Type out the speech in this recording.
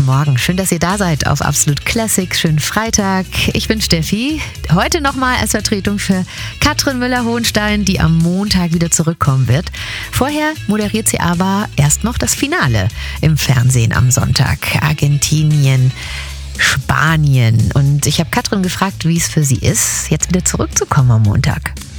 Morgen. Schön, dass ihr da seid auf Absolut Classic. Schönen Freitag. Ich bin Steffi. Heute nochmal als Vertretung für Katrin Müller-Hohenstein, die am Montag wieder zurückkommen wird. Vorher moderiert sie aber erst noch das Finale im Fernsehen am Sonntag. Argentinien, Spanien. Und ich habe Katrin gefragt, wie es für sie ist, jetzt wieder zurückzukommen am Montag.